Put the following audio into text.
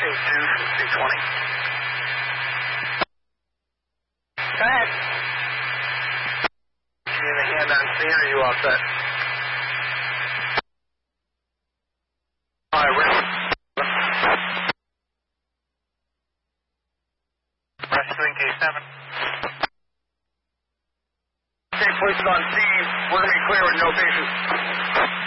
from C20. Go ahead. Give me the hand on C, or are you all set? All right, rescuing K7. Okay, police on C. We're going to be clear with no patients.